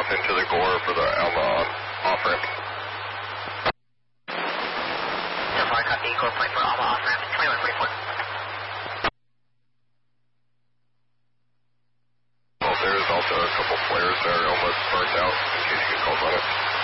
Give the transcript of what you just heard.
south into the Gore for the Alma off-ramp. So far, copy, Gore point for Alma off-ramp, 2144. Well, there's also a couple flares that are almost burnt out, in case you can call on it.